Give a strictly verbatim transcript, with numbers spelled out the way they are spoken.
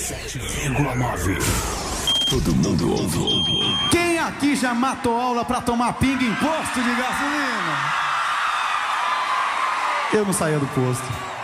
sete vírgula nove. Todo mundo ouve. Quem aqui já matou aula pra tomar pinga em posto de gasolina? Eu não saía do posto.